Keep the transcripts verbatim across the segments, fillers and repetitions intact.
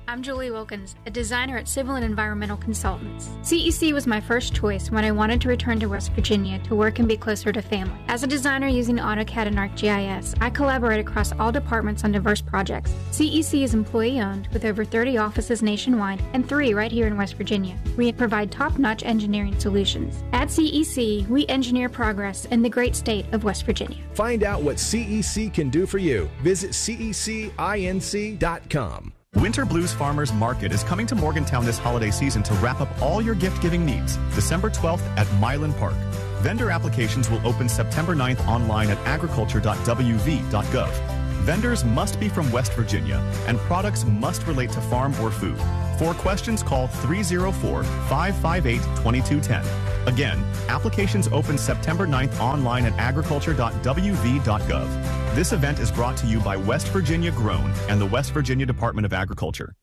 I'm Julie Wilkins, a designer at Civil and Environmental Consultants. C E C was my first choice when I wanted to return to West Virginia to work and be closer to family. As a designer using AutoCAD and ArcGIS, I collaborate across all departments on diverse projects. C E C is employee-owned with over thirty offices nationwide and three right here in West Virginia. We provide top-notch engineering solutions. At C E C, we engineer progress in the great state of West Virginia. Find out what C E C can do for you. Visit C E C inc dot com. Winter Blues Farmers Market is coming to Morgantown this holiday season to wrap up all your gift-giving needs, December twelfth at Milan Park. Vendor applications will open September ninth online at agriculture dot w v dot gov. Vendors must be from West Virginia, and products must relate to farm or food. For questions, call three oh four, five five eight, two two one oh. Again, applications open September ninth online at agriculture dot w v dot gov. This event is brought to you by West Virginia Grown and the West Virginia Department of Agriculture.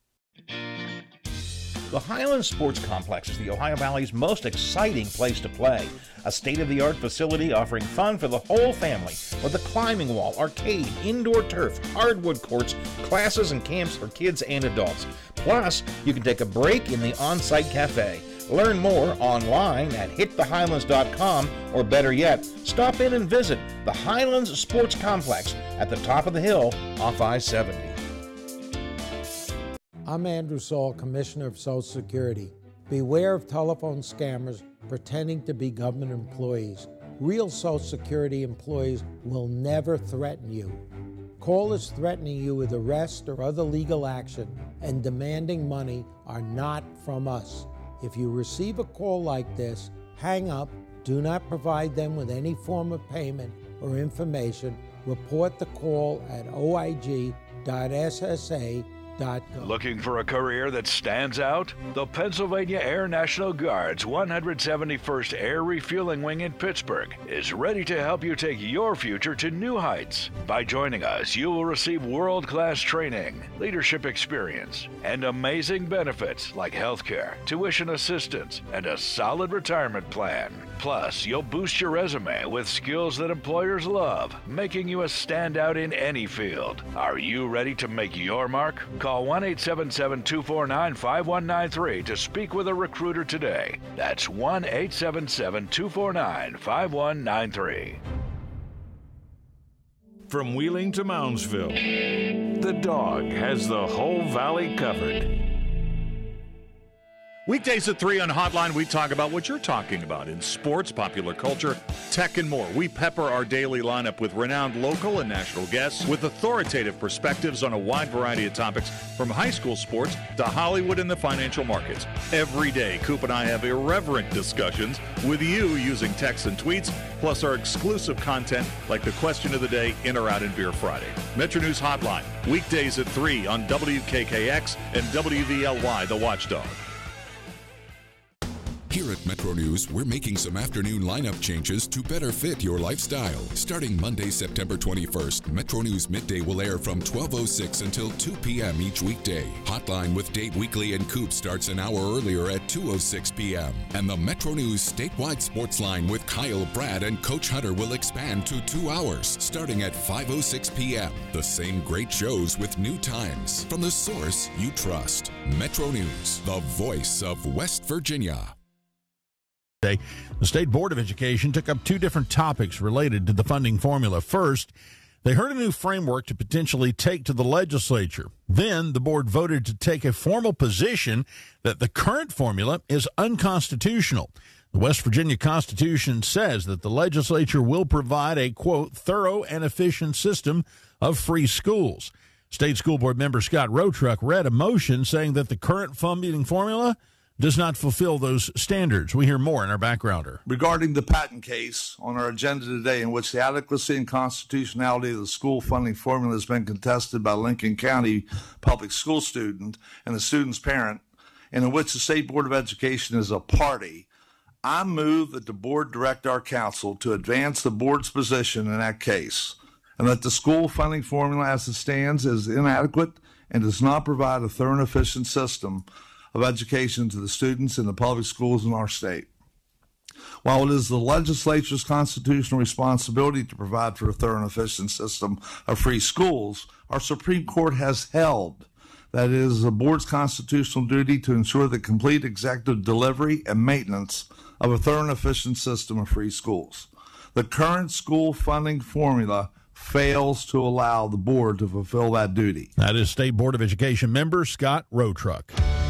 The Highlands Sports Complex is the Ohio Valley's most exciting place to play. A state-of-the-art facility offering fun for the whole family with a climbing wall, arcade, indoor turf, hardwood courts, classes and camps for kids and adults. Plus, you can take a break in the on-site cafe. Learn more online at hit the highlands dot com, or better yet, stop in and visit the Highlands Sports Complex at the top of the hill off I seventy. I'm Andrew Saul, Commissioner of Social Security. Beware of telephone scammers pretending to be government employees. Real Social Security employees will never threaten you. Callers threatening you with arrest or other legal action and demanding money are not from us. If you receive a call like this, hang up, do not provide them with any form of payment or information. Report the call at o i g dot s s a dot gov. Looking for a career that stands out? The Pennsylvania Air National Guard's one hundred seventy-first Air Refueling Wing in Pittsburgh is ready to help you take your future to new heights. By joining us, you will receive world-class training, leadership experience, and amazing benefits like healthcare, tuition assistance, and a solid retirement plan. Plus, you'll boost your resume with skills that employers love, making you a standout in any field. Are you ready to make your mark? Call one eight seven seven, two four nine, five one nine three to speak with a recruiter today. That's one eight seven seven, two four nine, five one nine three. From Wheeling to Moundsville, the Dog has the whole valley covered. Weekdays at three on Hotline, we talk about what you're talking about in sports, popular culture, tech, and more. We pepper our daily lineup with renowned local and national guests with authoritative perspectives on a wide variety of topics, from high school sports to Hollywood and the financial markets. Every day, Coop and I have irreverent discussions with you using texts and tweets, plus our exclusive content like the question of the day, In or Out in Beer Friday. Metro News Hotline, weekdays at three on W K K X and W V L Y, The Watchdog. Here at Metro News, we're making some afternoon lineup changes to better fit your lifestyle. Starting Monday, September twenty-first, Metro News Midday will air from twelve oh six until two p.m. each weekday. Hotline with Dave Weekly and Coop starts an hour earlier at two oh six p.m. And the Metro News statewide sports line with Kyle, Brad, and Coach Hunter will expand to two hours, starting at five oh six p.m. The same great shows with new times from the source you trust. Metro News, the voice of West Virginia. The State Board of Education took up two different topics related to the funding formula. First, they heard a new framework to potentially take to the legislature. Then, the board voted to take a formal position that the current formula is unconstitutional. The West Virginia Constitution says that the legislature will provide a, quote, thorough and efficient system of free schools. State School Board member Scott Rotruck read a motion saying that the current funding formula does not fulfill those standards. We hear more in our backgrounder. Regarding the Patton case on our agenda today, in which the adequacy and constitutionality of the school funding formula has been contested by Lincoln County public school student and the student's parent, and in which the State Board of Education is a party, I move that the board direct our counsel to advance the board's position in that case, and that the school funding formula as it stands is inadequate and does not provide a thorough and efficient system of education to the students in the public schools in our state. While it is the legislature's constitutional responsibility to provide for a thorough and efficient system of free schools, our Supreme Court has held that it is the board's constitutional duty to ensure the complete executive delivery and maintenance of a thorough and efficient system of free schools. The current school funding formula fails to allow the board to fulfill that duty. That is State Board of Education member Scott Rotruck.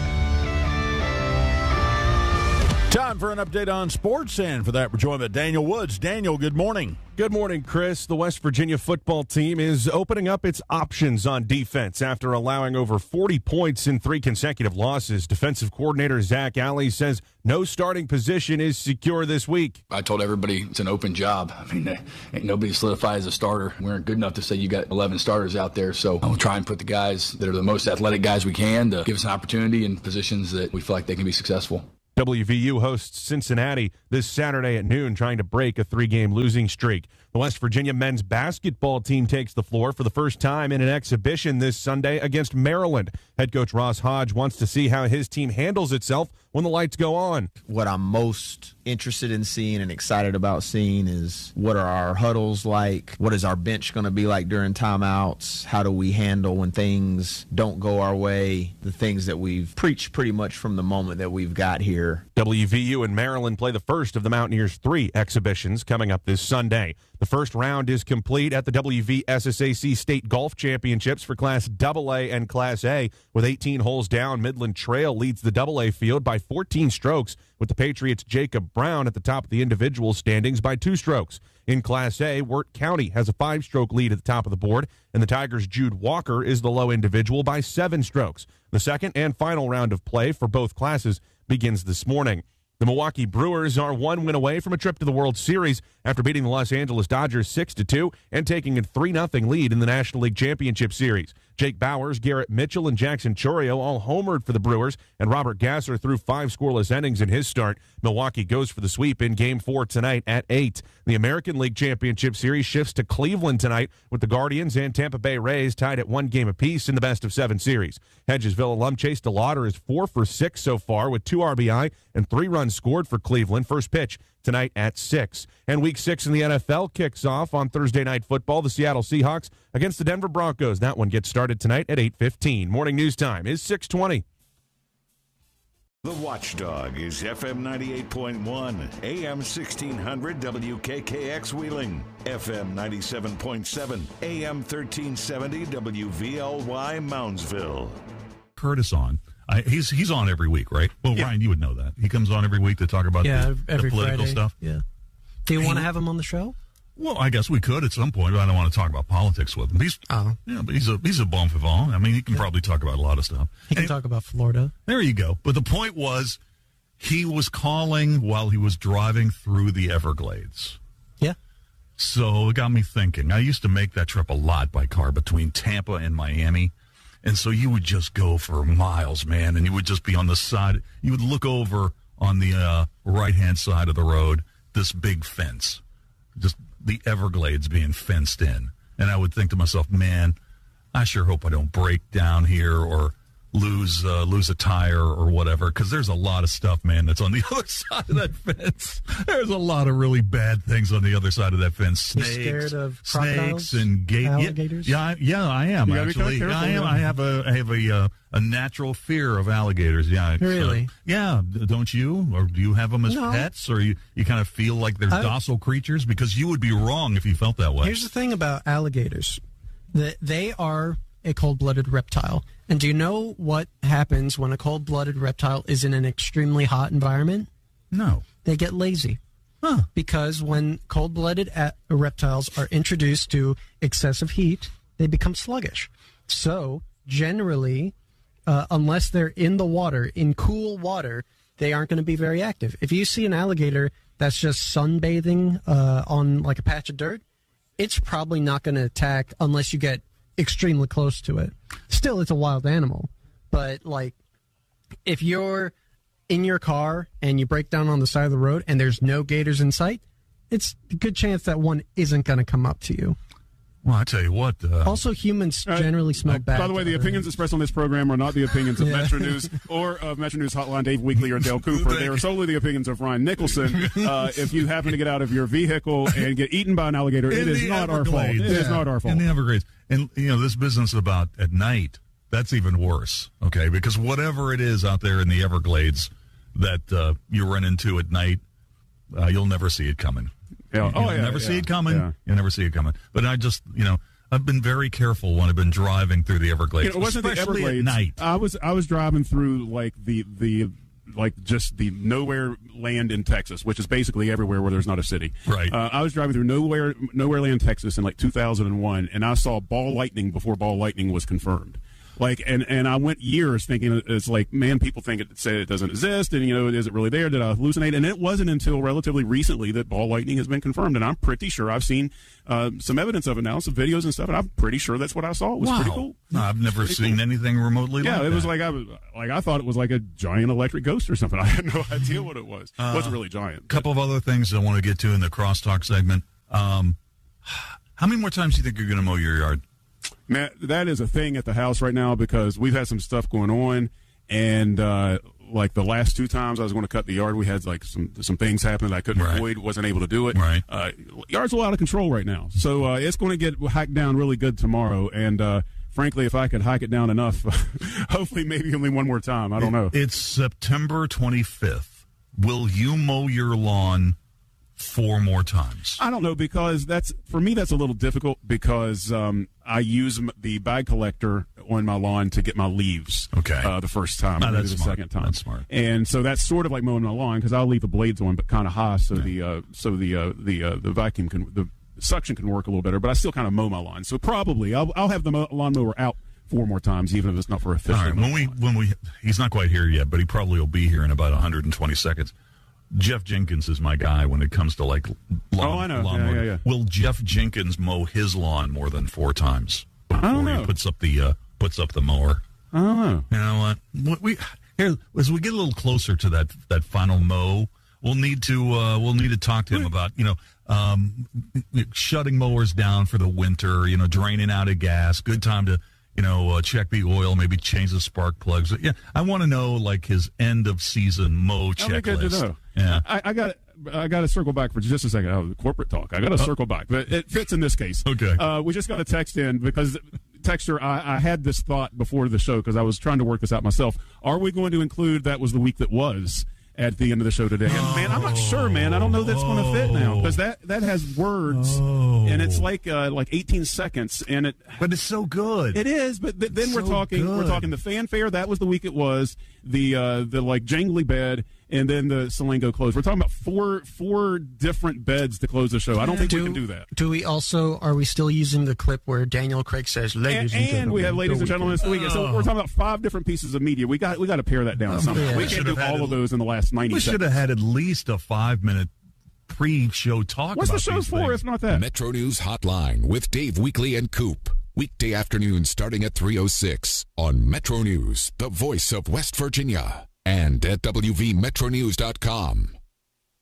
Time for an update on sports, and for that we're joined by Daniel Woods. Daniel, good morning. Good morning, Chris. The West Virginia football team is opening up its options on defense after allowing over forty points in three consecutive losses. Defensive coordinator Zach Alley says no starting position is secure this week. I told everybody it's an open job. I mean, ain't nobody solidified as a starter. We aren't good enough to say you got eleven starters out there, so we'll try and put the guys that are the most athletic guys we can to give us an opportunity in positions that we feel like they can be successful. W V U hosts Cincinnati this Saturday at noon, trying to break a three-game losing streak. The West Virginia men's basketball team takes the floor for the first time in an exhibition this Sunday against Maryland. Head coach Ross Hodge wants to see how his team handles itself when the lights go on. What I'm most interested in seeing and excited about seeing is what are our huddles like? What is our bench going to be like during timeouts? How do we handle when things don't go our way? The things that we've preached pretty much from the moment that we've got here. W V U and Maryland play the first of the Mountaineers' three exhibitions coming up this Sunday. The first round is complete at the W V S S A C State Golf Championships for Class double A and Class A. With eighteen holes down, Midland Trail leads the double A field by fourteen strokes, with the Patriots' Jacob Brown at the top of the individual standings by two strokes. In Class A, Wirt County has a five-stroke lead at the top of the board, and the Tigers' Jude Walker is the low individual by seven strokes. The second and final round of play for both classes begins this morning. The Milwaukee Brewers are one win away from a trip to the World Series after beating the Los Angeles Dodgers six to two and taking a three nothing lead in the National League Championship Series. Jake Bowers, Garrett Mitchell, and Jackson Chourio all homered for the Brewers, and Robert Gasser threw five scoreless innings in his start. Milwaukee goes for the sweep in Game four tonight at eight. The American League Championship Series shifts to Cleveland tonight, with the Guardians and Tampa Bay Rays tied at one game apiece in the best-of-seven series. Hedgesville alum Chase DeLauder is four for six so far with two R B I and three runs scored for Cleveland. First pitch tonight at six. And Week six in the N F L kicks off on Thursday Night Football. The Seattle Seahawks against the Denver Broncos. That one gets started tonight at eight fifteen. Morning news time is six twenty. The Watchdog is F M ninety-eight point one, A M sixteen hundred W K K X Wheeling, F M ninety-seven point seven, A M thirteen seventy W V L Y Moundsville. Curtis on. I, he's he's on every week, right? Well, yeah. Ryan, you would know that. He comes on every week to talk about yeah, the, every the political Friday. stuff. Yeah. Do you want to have him on the show? Well, I guess we could at some point, but I don't want to talk about politics with him. He's, oh. yeah, but he's a he's a bon vivant. I mean, he can yeah. probably talk about a lot of stuff. He can and, talk about Florida. There you go. But the point was, he was calling while he was driving through the Everglades. Yeah. So it got me thinking. I used to make that trip a lot by car between Tampa and Miami. And so you would just go for miles, man, and you would just be on the side. You would look over on the uh, right-hand side of the road, this big fence, just the Everglades being fenced in. And I would think to myself, man, I sure hope I don't break down here or lose uh, lose a tire or whatever, because there's a lot of stuff, man, that's on the other side of that fence. There's a lot of really bad things on the other side of that fence. Snakes, you scared of snakes and ga- alligators? Yeah, yeah, yeah, I am you actually. Careful, yeah, I am. yeah. I have a, I have a, uh, a natural fear of alligators. Yeah, really? So, yeah. Don't you, or do you have them as no. pets, or you, you kind of feel like they're I, docile creatures? Because you would be wrong if you felt that way. Here's the thing about alligators: that they are a cold-blooded reptile. And do you know what happens when a cold-blooded reptile is in an extremely hot environment? No. They get lazy. Huh. Because when cold-blooded a- reptiles are introduced to excessive heat, they become sluggish. So, generally, uh, unless they're in the water, in cool water, they aren't going to be very active. If you see an alligator that's just sunbathing uh, on like a patch of dirt, it's probably not going to attack unless you get extremely close to it. Still, it's a wild animal, but like if you're in your car and you break down on the side of the road and there's no gators in sight, it's a good chance that one isn't going to come up to you. Well, I tell you what. Uh, also, humans uh, generally smell uh, bad. By the way, the opinions expressed on this program are not the opinions of Yeah. Metro News or of Metro News Hotline Dave Weekly or Dale Cooper. They are solely the opinions of Ryan Nicholson. Uh, if you happen to get out of your vehicle and get eaten by an alligator, In it is the not our fault. Everglades. It is Yeah. not our fault. In the Everglades. And, you know, this business about at night, That's even worse, okay? Because whatever it is out there in the Everglades that uh, you run into at night, uh, you'll never see it coming. Yeah. You'll Oh, yeah, never yeah, see it coming. yeah. You'll never see it coming. But I just, you know, I've been very careful when I've been driving through the Everglades, You know, it wasn't the especially Everglades. at night. I was I was driving through like the the like just the nowhere land in Texas, which is basically everywhere where there's not a city. Right. Uh, I was driving through nowhere nowhere land Texas in like two thousand one, and I saw ball lightning before ball lightning was confirmed. Like, and, and I went years thinking it's like, man, people think it say it doesn't exist, and you know, is it really there? Did I hallucinate? And it wasn't until relatively recently that ball lightning has been confirmed, and I'm pretty sure I've seen uh, some evidence of it now, some videos and stuff, and I'm pretty sure that's what I saw. It was wow. pretty cool. No, I've never Pretty seen cool. anything remotely Yeah, like it that. was like I was like I thought it was like a giant electric ghost or something. I had no idea what it was. Uh, It wasn't really giant. A couple of other things I want to get to in the crosstalk segment. Um, how many more times do you think you're going to mow your yard? Man, that is a thing at the house right now because we've had some stuff going on, and uh, like the last two times I was going to cut the yard, we had like some some things happen that I couldn't Right. avoid, wasn't able to do it. Right. Uh, yard's a lot out of control right now, so uh, it's going to get hiked down really good tomorrow, and uh, frankly, if I could hike it down enough, hopefully maybe only one more time. I don't know. It's September twenty-fifth. Will you mow your lawn four more times? I don't know because that's for me that's a little difficult because um, I use m- the bag collector on my lawn to get my leaves. Okay. Uh, the first time, Ah, maybe that's the smart. second time. That's smart. And so that's sort of like mowing my lawn because I'll leave the blades on, but kind of high, so the uh, so the uh, the uh, the vacuum can the suction can work a little better. But I still kind of mow my lawn. So probably I'll I'll have the mo- lawnmower out four more times, even if it's not for a fish. All right. When we when we he's not quite here yet, but he probably will be here in about one hundred twenty seconds. Jeff Jenkins is my guy when it comes to like lawn. Oh, I know. lawn Yeah, mowing. yeah, yeah. Will Jeff Jenkins mow his lawn more than four times before I don't know. he puts up the uh, puts up the mower? I don't know. You know what? What we here as we get a little closer to that that final mow, we'll need to uh, we'll need to talk to him about you know um, shutting mowers down for the winter. You know, draining out of gas. Good time to. You know, uh, check the oil, maybe change the spark plugs. Yeah, I want to know like his end of season mow That'd be good to checklist. know. Yeah, I, I got I got to circle back for just a second. Oh, corporate talk. I got to circle back, but it fits in this case. Okay. Uh, we just got a text in because texter. I, I had this thought before the show because I was trying to work this out myself. Are we going to include that was the week that was at the end of the show today? And man, I'm not sure, man. I don't know that's going to fit now because that that has words Oh. and it's like uh, like eighteen seconds and it. but it's so good. It is, but th- then It's we're so talking. We're good. talking the fanfare. That was the week it was. The uh, the like jangly bed, and then the Salango close. We're talking about four four different beds to close the show. I don't think we can do that. Do we also, are we still using the clip where Daniel Craig says, And, ladies and, and gentlemen, we have ladies the and gentlemen weekend." this weekend. So we're talking about five different pieces of media. We got we got to pare that down. Oh, somehow. yeah. We We can't should do have had all it- of those in the last ninety We should seconds. have had at least a five minute pre-show talk. What's the about show these for things. if not that? Metro News Hotline with Dave Weekly and Coop. Weekday afternoons starting at three oh six on Metro News, the voice of West Virginia, and at W V Metro News dot com.